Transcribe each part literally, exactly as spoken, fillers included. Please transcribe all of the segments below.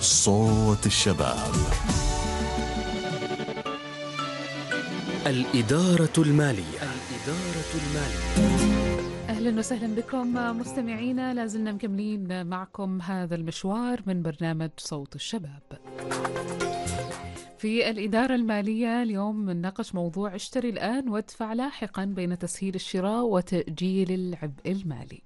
صوت الشباب. الإدارة المالية. الإدارة المالية. أهلا وسهلا بكم مستمعينا، لازلنا مكملين معكم هذا المشوار من برنامج صوت الشباب. في الإدارة المالية اليوم نناقش موضوع اشتري الآن وادفع لاحقا بين تسهيل الشراء وتأجيل العبء المالي.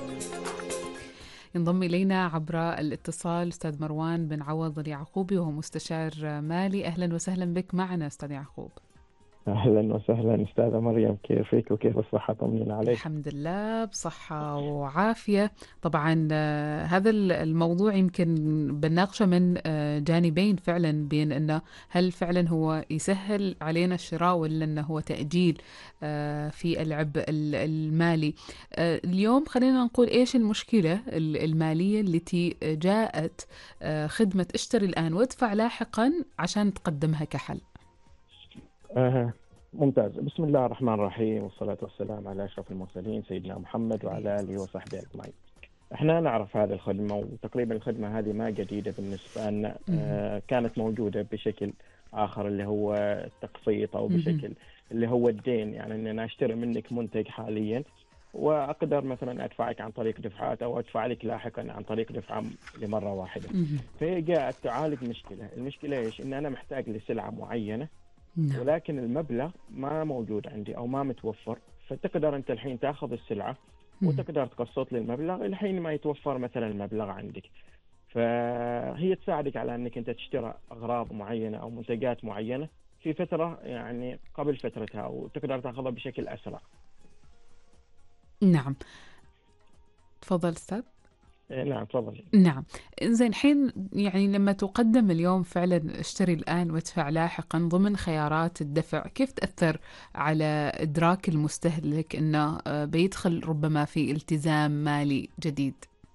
ينضم إلينا عبر الاتصال أستاذ مروان بن عوض اليعقوبي وهو مستشار مالي. أهلا وسهلا بك معنا أستاذ يعقوب. أهلا وسهلا أستاذة مريم، كيفك وكيف الصحة؟ طمنين عليك. الحمد لله بصحة وعافية. طبعا آه، هذا الموضوع يمكن بنناقشه من آه، جانبين فعلا، بين أنه هل فعلا هو يسهل علينا الشراء ولا أنه هو تأجيل آه، في العبء المالي. آه، اليوم خلينا نقول إيش المشكلة المالية التي جاءت آه، خدمة اشتري الآن وادفع لاحقا عشان تقدمها كحل. آه ممتاز. بسم الله الرحمن الرحيم، والصلاة والسلام على أشرف المرسلين سيدنا محمد وعلى آله وصحبه أجمعين. احنا نعرف هذه الخدمة، وتقريبا الخدمة هذه ما جديدة بالنسبة لنا. آه كانت موجودة بشكل آخر اللي هو التقسيط، أو بشكل اللي هو الدين، يعني أن أنا أشتري منك منتج حاليا وأقدر مثلا أدفعك عن طريق دفعات، أو أدفع لك لاحقا عن طريق دفعة لمرة واحدة. فهي جاءت تعالج مشكلة. المشكلة إيش؟ إن أنا محتاج لسلعة معينة ولكن المبلغ ما موجود عندي أو ما متوفر. فتقدر أنت الحين تأخذ السلعة وتقدر تقسط لي المبلغ الحين ما يتوفر مثلا المبلغ عندك. فهي تساعدك على أنك أنت تشتري أغراض معينة أو منتجات معينة في فترة يعني قبل فترتها، وتقدر تأخذها بشكل أسرع. نعم، تفضل أستاذ. نعم تفضل. نعم، زين. حين يعني لما تقدم اليوم فعلا اشتري الآن وادفع لاحقا ضمن خيارات الدفع، كيف تأثر على إدراك المستهلك أنه بيدخل ربما في التزام مالي جديد؟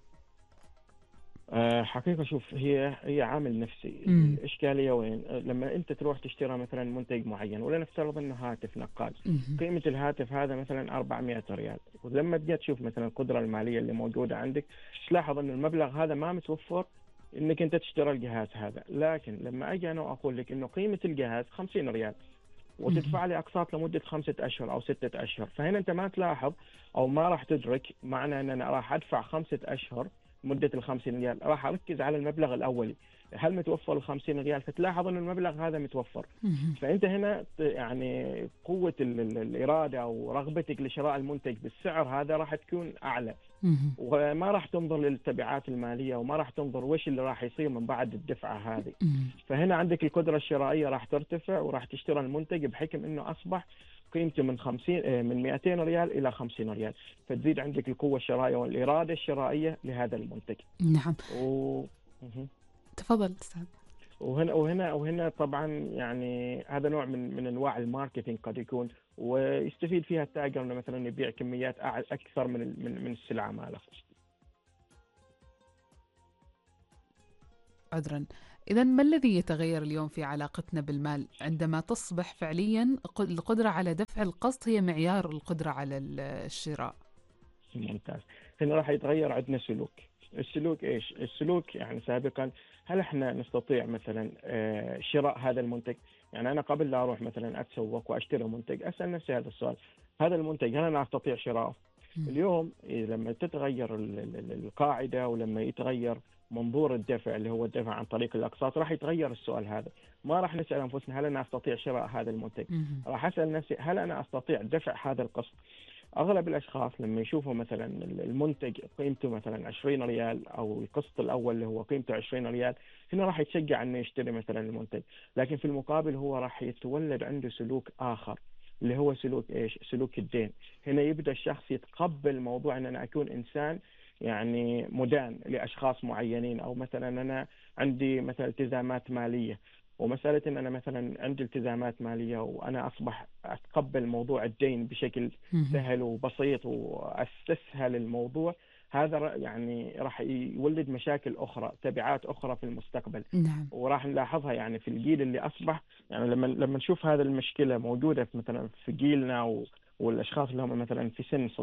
أه حقيقة شوف، هي هي عامل نفسي. مم. الإشكالية وين؟ لما أنت تروح تشتري مثلا منتج معين، ولا نفترض أنه هاتف نقال، مم. قيمة الهاتف هذا مثلا أربعمائة ريال، ولما تجي تشوف مثلا القدرة المالية اللي موجودة عندك تلاحظ أن المبلغ هذا ما متوفر إنك أنت تشتري الجهاز هذا. لكن لما أجي أنا أقول لك إنه قيمة الجهاز خمسين ريال وتدفع لي أقساط لمدة خمسة أشهر أو ستة أشهر، فهنا أنت ما تلاحظ أو ما راح تدرك معنى أن أنا راح أدفع خمسة أشهر مدة الخمسين ريال. راح أركز على المبلغ الأولي، هل متوفر الخمسين ريال، فتلاحظ أن المبلغ هذا متوفر. فأنت هنا يعني قوة الإرادة أو رغبتك لشراء المنتج بالسعر هذا راح تكون أعلى، وما راح تنظر للتبعات المالية، وما راح تنظر وش اللي راح يصير من بعد الدفعة هذه. فهنا عندك القدرة الشرائية راح ترتفع، وراح تشتري المنتج بحكم أنه أصبح قيمته من خمسين من مئتين ريال إلى خمسين ريال، فتزيد عندك القوة الشرائية والإرادة الشرائية لهذا المنتج. نعم. و... تفضل أستاذ. وهنا وهنا وهنا طبعا يعني هذا نوع من من انواع الماركتينج قد يكون، ويستفيد فيها التاجر انه مثلا يبيع كميات اكثر من من من السلعه ماله. عذرا. إذا ما الذي يتغير اليوم في علاقتنا بالمال عندما تصبح فعليا القدرة على دفع القسط هي معيار القدرة على الشراء؟ ممتاز. هنا راح يتغير عندنا سلوك. السلوك ايش؟ السلوك يعني سابقا هل احنا نستطيع مثلا شراء هذا المنتج؟ يعني انا قبل لا اروح مثلا اتسوق واشتري منتج اسال نفسي هذا السؤال: هذا المنتج هل انا استطيع شراءه؟ اليوم لما تتغير القاعده ولما يتغير منظور الدفع اللي هو الدفع عن طريق الاقساط، راح يتغير السؤال هذا. ما راح نسال انفسنا هل انا استطيع شراء هذا المنتج، راح اسال نفسي هل انا استطيع دفع هذا القسط. أغلب الأشخاص لما يشوفوا مثلا المنتج قيمته مثلا عشرين ريال، أو القسط الأول اللي هو قيمته عشرين ريال، هنا راح يتشجع إنه يشتري مثلا المنتج. لكن في المقابل هو راح يتولد عنده سلوك آخر اللي هو سلوك إيش؟ سلوك الدين. هنا يبدأ الشخص يتقبل موضوع إن أنا أكون إنسان يعني مدان لأشخاص معينين، أو مثلا أنا عندي مثلا التزامات مالية، ومسألة إن أنا مثلا عندي التزامات مالية وأنا أصبح أتقبل موضوع الدين بشكل سهل وبسيط وأستسهل الموضوع هذا، يعني راح يولد مشاكل أخرى، تبعات أخرى في المستقبل. نعم. وراح نلاحظها يعني في الجيل اللي أصبح، يعني لما لما نشوف هذه المشكلة موجودة في مثلا في جيلنا والأشخاص اللي هم مثلا في سن صغير،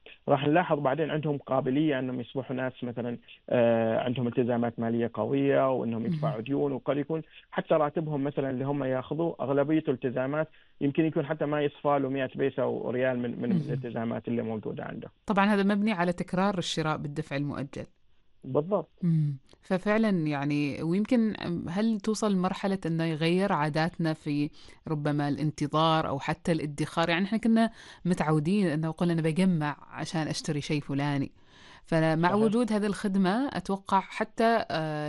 راح نلاحظ بعدين عندهم قابلية أنهم يصبحوا ناس مثلا عندهم التزامات مالية قوية وأنهم يدفعوا ديون، وقد يكون حتى راتبهم مثلا اللي هم يأخذوه أغلبيته التزامات، يمكن يكون حتى ما يصفى له مئة بيسة أو ريال من من الالتزامات اللي موجودة عنده. طبعا هذا مبني على تكرار الشراء بالدفع المؤجل. بالضبط. مم. ففعلا يعني، ويمكن هل توصل مرحلة أنه يغير عاداتنا في ربما الانتظار أو حتى الادخار؟ يعني احنا كنا متعودين أنه قلنا أنا بجمع عشان أشتري شيء فلاني، فمع صحيح. وجود هذه الخدمة أتوقع حتى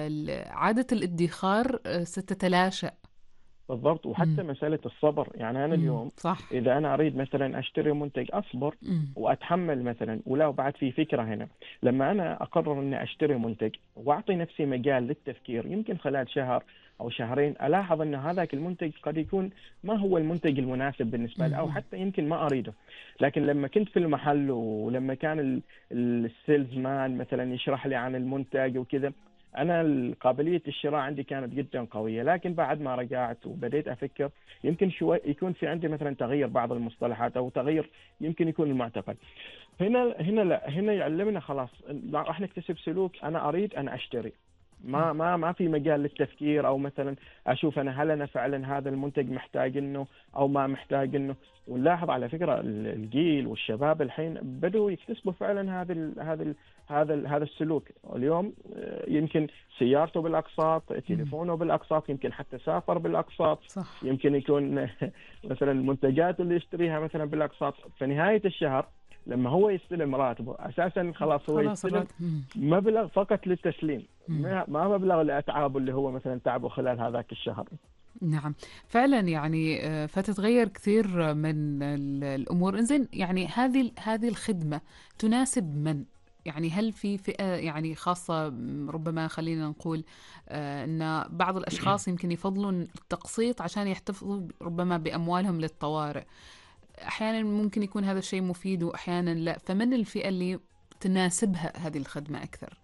عادة الادخار ستتلاشى. بالضبط. وحتى مم. مسألة الصبر، يعني أنا اليوم صح. إذا أنا أريد مثلا أشتري منتج أصبر مم. وأتحمل مثلا. ولا بعد في فكرة هنا، لما أنا أقرر أني أشتري منتج وأعطي نفسي مجال للتفكير، يمكن خلال شهر أو شهرين ألاحظ أن هذاك المنتج قد يكون ما هو المنتج المناسب بالنسبة لي، أو حتى يمكن ما أريده. لكن لما كنت في المحل ولما كان السيلز مان مثلا يشرح لي عن المنتج وكذا، أنا قابلية الشراء عندي كانت جدا قوية. لكن بعد ما رجعت وبديت أفكر، يمكن شوي يكون في عندي مثلا تغيير بعض المصطلحات أو تغيير يمكن يكون المعتقد. هنا هنا لا هنا يعلمنا خلاص راح نكتسب سلوك أنا أريد أن أشتري. ما ما ما في مجال للتفكير او مثلا اشوف انا هل انا فعلا هذا المنتج محتاج انه او ما محتاج انه. ونلاحظ على فكره الجيل والشباب الحين بدوا يكتسبوا فعلا هذا ال هذا ال هذا ال هذا السلوك. اليوم يمكن سيارته بالاقساط، تليفونه بالاقساط، يمكن حتى سافر بالاقساط، صح. يمكن يكون مثلا المنتجات اللي يشتريها مثلا بالاقساط. في نهايه الشهر لما هو يستلم راتبه اساسا خلاص هو خلاص يستلم مبلغ فقط للتسليم، ما مبلغ الاتعاب اللي هو مثلا تعبه خلال هذاك الشهر. نعم فعلا، يعني فتتغير كثير من الامور. انزين، يعني هذه هذه الخدمه تناسب من؟ يعني هل في فئه يعني خاصه؟ ربما خلينا نقول ان بعض الاشخاص يمكن يفضلون التقسيط عشان يحتفظوا ربما باموالهم للطوارئ، أحيانا ممكن يكون هذا الشيء مفيد وأحيانا لا، فمن الفئة اللي تناسبها هذه الخدمة أكثر؟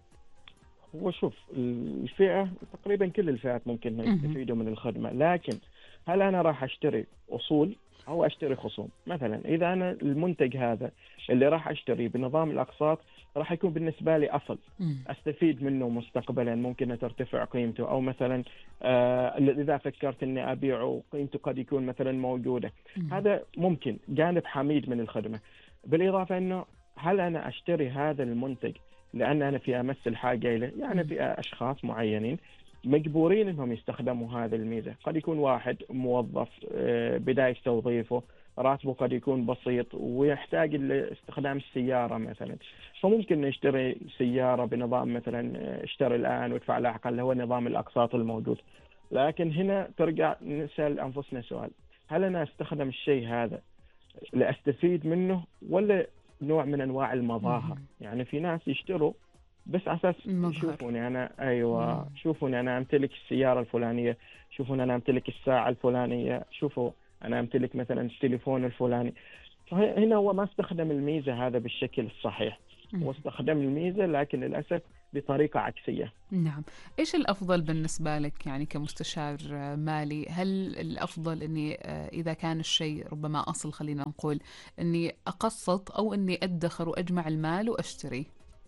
هو شوف، الفئة تقريبا كل الفئات ممكن يستفيدوا من الخدمة. لكن هل أنا راح أشتري أصول أو أشتري خصوم؟ مثلا إذا أنا المنتج هذا اللي راح أشتريه بنظام الأقساط راح يكون بالنسبة لي أصل أستفيد منه مستقبلا، ممكن ترتفع قيمته، أو مثلا آه إذا فكرت أني أبيعه قيمته قد يكون مثلا موجودة. هذا ممكن جانب حميد من الخدمة. بالإضافة أنه هل أنا أشتري هذا المنتج لأن أنا في أمس الحاجة إليه؟ يعني في أشخاص معينين مجبورين أنهم يستخدموا هذه الميزة. قد يكون واحد موظف آه بداية توظيفه، راتبه قد يكون بسيط ويحتاج لاستخدام السيارة مثلا، فممكن نشتري سيارة بنظام مثلا اشتري الآن وادفع لاحقا اللي هو نظام الأقساط الموجود. لكن هنا ترجع نسأل أنفسنا سؤال، هل أنا أستخدم الشيء هذا لأستفيد منه ولا نوع من أنواع المظاهر؟ يعني في ناس يشتروا بس أساس شوفوني أنا أيوة مم. شوفوني أنا أمتلك السيارة الفلانية، شوفوني أنا أمتلك الساعة الفلانية، شوفوا أنا أمتلك مثلا التليفون الفلاني. فهنا هو ما استخدم الميزة هذا بالشكل الصحيح، هو استخدم الميزة لكن للأسف بطريقة عكسية. نعم. إيش الأفضل بالنسبة لك يعني كمستشار مالي؟ هل الأفضل أني إذا كان الشيء ربما أصل، خلينا نقول أني أقسط أو أني أدخر وأجمع المال وأشتري؟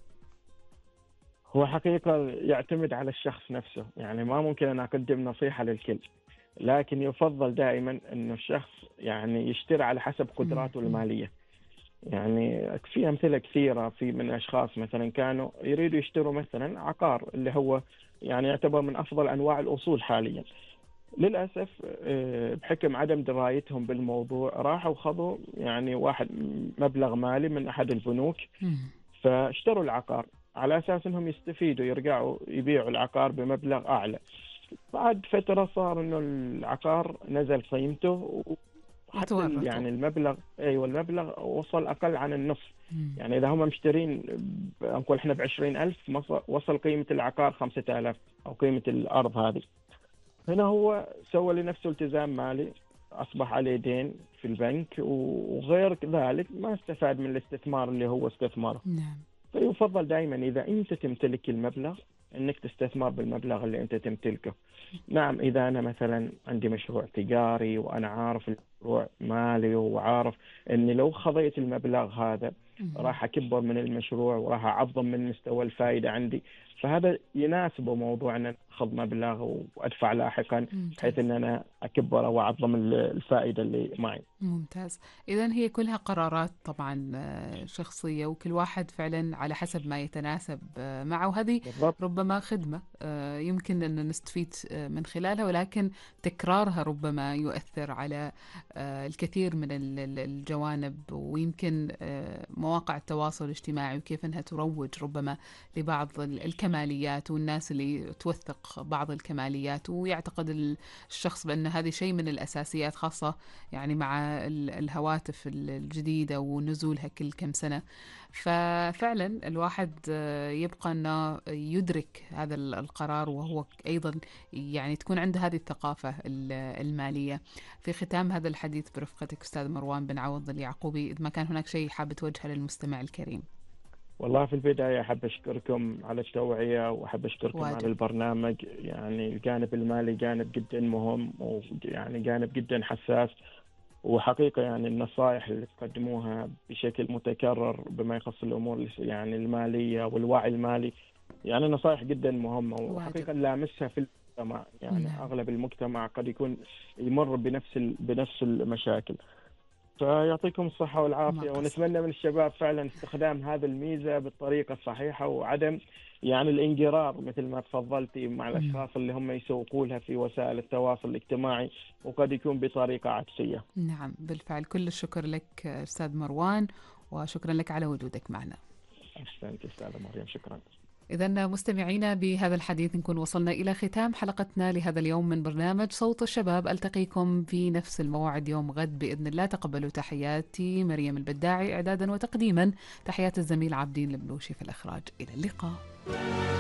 هو حقيقة يعتمد على الشخص نفسه، يعني ما ممكن أن أقدم نصيحة للكل، لكن يفضل دائما أنه الشخص يعني يشتري على حسب قدراته المالية. يعني في أمثلة كثيرة في من أشخاص مثلا كانوا يريدوا يشتروا مثلا عقار اللي هو يعني يعتبر من أفضل أنواع الأصول حاليا. للأسف بحكم عدم درايتهم بالموضوع راحوا خذوا يعني واحد مبلغ مالي من أحد البنوك، فاشتروا العقار على أساس أنهم يستفيدوا يرجعوا يبيعوا العقار بمبلغ أعلى. بعد فترة صار إنه العقار نزل قيمته وحتى يعني المبلغ أيوة المبلغ وصل أقل عن النصف. مم. يعني إذا هم مشترين نقول إحنا بعشرين ألف وصل قيمة العقار خمسة آلاف أو قيمة الأرض هذه. هنا هو سوى لنفسه التزام مالي، أصبح عليه دين في البنك، وغير ذلك ما استفاد من الاستثمار اللي هو استثماره. نعم. فيفضل دائما إذا أنت تمتلك المبلغ أنك تستثمر بالمبلغ اللي أنت تمتلكه. نعم إذا أنا مثلا عندي مشروع تجاري وأنا عارف المشروع مالي وعارف أني لو خضيت المبلغ هذا راح أكبر من المشروع وراح أعظم من مستوى الفائدة عندي. فهذا يناسبه موضوع أن أخذ مبلغ وأدفع لاحقا بحيث أن أنا أكبر أو أعظم الفائدة اللي معي. ممتاز. إذن هي كلها قرارات طبعا شخصية، وكل واحد فعلا على حسب ما يتناسب معه، وهذه ربما خدمة يمكن أن نستفيد من خلالها، ولكن تكرارها ربما يؤثر على الكثير من الجوانب. ويمكن مواقع التواصل الاجتماعي وكيف أنها تروج ربما لبعض الكماليات، والناس اللي توثق بعض الكماليات ويعتقد الشخص بأن هذه شيء من الأساسيات، خاصة يعني مع الهواتف الجديدة ونزولها كل كم سنة. ففعلا الواحد يبقى أنه يدرك هذا القرار، وهو أيضا يعني تكون عنده هذه الثقافة المالية. في ختام هذا الحديث برفقتك أستاذ مروان بن عوض اليعقوبي، إذا ما كان هناك شيء حاب توجهه للمستمع الكريم. والله في البداية أحب أشكركم على التوعية، وأحب أشكركم واجب. على البرنامج. يعني الجانب المالي جانب جدا مهم، ويعني جانب جدا حساس، وحقيقة يعني النصائح اللي تقدموها بشكل متكرر بما يخص الأمور يعني المالية والوعي المالي، يعني نصائح جدا مهمة، وحقيقة لامسها في المجتمع. يعني نعم. أغلب المجتمع قد يكون يمر بنفس بنفس المشاكل. فيعطيكم الصحة والعافية، ونتمنى من الشباب فعلا استخدام هذه الميزة بالطريقة الصحيحة، وعدم يعني الانقرار مثل ما تفضلتي مع الأشخاص اللي هم يسوقوا لها في وسائل التواصل الاجتماعي، وقد يكون بطريقة عكسية. نعم بالفعل. كل الشكر لك أستاذ مروان، وشكرا لك على وجودك معنا. أحسنت أستاذة مريم، شكرا. إذن مستمعينا، بهذا الحديث نكون وصلنا إلى ختام حلقتنا لهذا اليوم من برنامج صوت الشباب. ألتقيكم في نفس الموعد يوم غد بإذن الله. تقبلوا تحياتي مريم البداعي إعدادا وتقديما، تحيات الزميل عابدين البلوشي في الإخراج. إلى اللقاء.